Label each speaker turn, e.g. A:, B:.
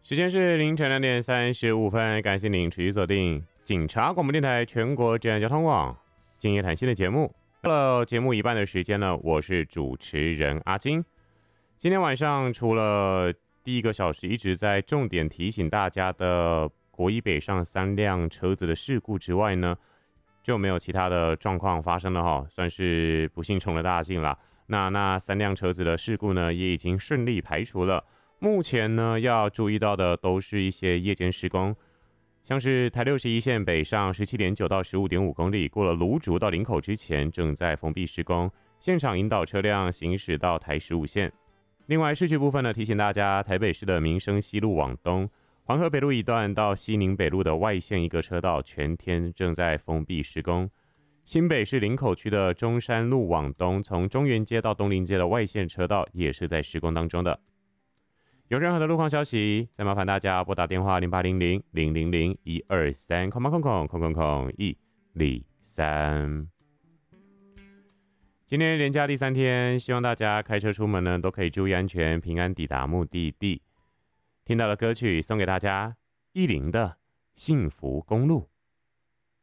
A: 时间是凌晨2点35分，感谢您持续锁定警察广播电台全国治安交通网今夜谈心的节目。到了节目一半的时间呢，我是主持人阿金。今天晚上除了第一个小时一直在重点提醒大家的国一北上3辆车子的事故之外呢，就没有其他的状况发生了哈，算是不幸中了大幸啦。那3辆车子的事故呢，也已经顺利排除了。目前呢，要注意到的都是一些夜间施工，像是台61线北上17.9到15.5公里，过了芦竹到林口之前正在封闭施工，现场引导车辆行驶到台15线。另外市区部分呢，提醒大家，台北市的民生西路往东、环河北路一段到西宁北路的外线一个车道全天正在封闭施工。新北市林口区的中山路往东，从中原街到东林街的外线车道也是在施工当中的。有任何的路况消息，再麻烦大家拨打电话0800-000-123，123。今天连假第3天，希望大家开车出门呢都可以注意安全，平安抵达目的地。听到的歌曲送给大家，10的幸福公路。